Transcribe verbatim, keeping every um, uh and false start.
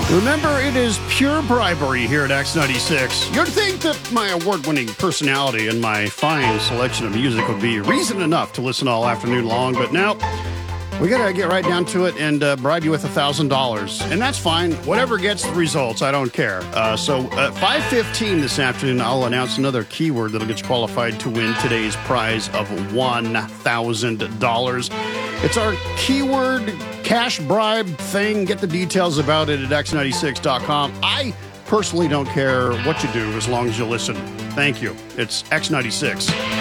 Remember, it is pure bribery here at X ninety-six. You'd think that my award-winning personality and my fine selection of music would be reason enough to listen all afternoon long, but now we got to get right down to it and uh, bribe you with one thousand dollars. And that's fine. Whatever gets the results, I don't care. Uh, so at five fifteen this afternoon, I'll announce another keyword that'll get you qualified to win today's prize of one thousand dollars. It's our keyword cash bribe thing. Get the details about it at x ninety-six dot com. I personally don't care what you do as long as you listen. Thank you. It's X ninety-six.